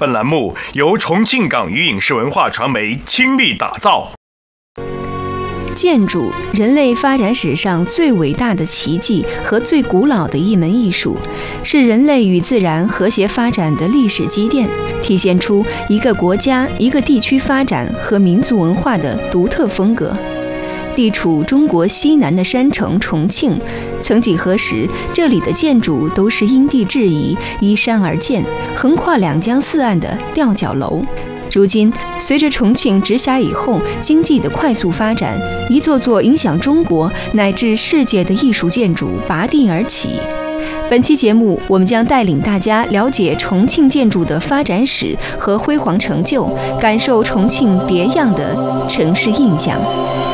本栏目由重庆港域影视文化传媒倾力打造。 建筑，人类发展史上最伟大的奇迹和最古老的一门艺术，是人类与自然和谐发展的历史积淀，体现出一个国家、一个地区发展和民族文化的独特风格。地处中国西南的山城重庆，曾几何时，这里的建筑都是因地制宜、依山而建，横跨两江四岸的吊脚楼。如今，随着重庆直辖以后经济的快速发展，一座座影响中国乃至世界的艺术建筑拔地而起。本期节目，我们将带领大家了解重庆建筑的发展史和辉煌成就，感受重庆别样的城市印象。